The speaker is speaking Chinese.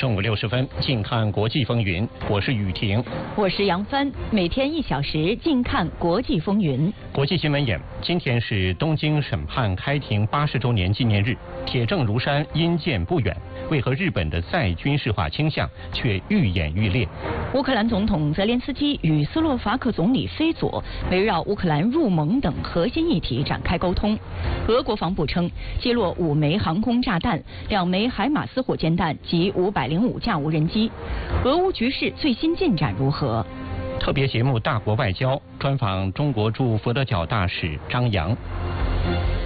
中午60分，近看国际风云，我是雨婷， 我是杨帆，每天1小时，近看国际风云。 国际新闻眼，今天是东京审判开庭80周年纪念日，铁证如山，阴见不远。为何日本的再军事化倾向却愈演愈烈？ 乌克兰总统泽连斯基与斯洛伐克总理菲佐围绕乌克兰入盟等核心议题展开沟通。俄国防部称击落5枚航空炸弹、2枚海马斯火箭弹及505架无人机。俄乌局势最新进展如何？ 特别节目《大国外交》专访中国驻佛得角大使张扬。